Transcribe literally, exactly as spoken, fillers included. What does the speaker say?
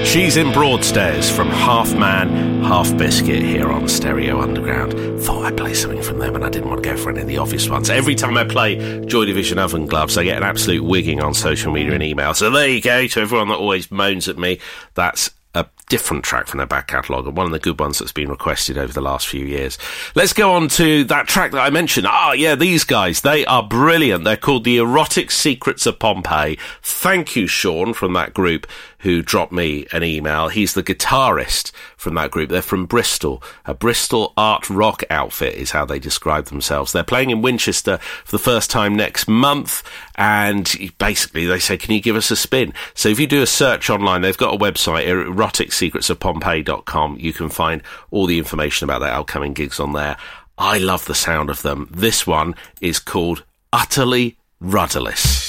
She's in Broadstairs from Half Man, Half Biscuit here on Stereo Underground. Thought I'd play something from them and I didn't want to go for any of the obvious ones. Every time I play Joy Division Oven Gloves, I get an absolute wigging on social media and email. So there you go, to everyone that always moans at me. That's a different track from their back catalogue, and one of the good ones that's been requested over the last few years. Let's go on to that track that I mentioned. Ah, yeah, these guys, they are brilliant. They're called The Erotic Secrets of Pompeii. Thank you, Sean, from that group, who dropped me an email. He's the guitarist from that group. They're from Bristol. A Bristol art rock outfit is how they describe themselves. They're playing in Winchester for the first time next month, and basically they say, can you give us a spin? So if you do a search online, they've got a website, erotic secrets of pompeii dot com. You can find all the information about their upcoming gigs on there. I love the sound of them. This one is called Utterly Rudderless.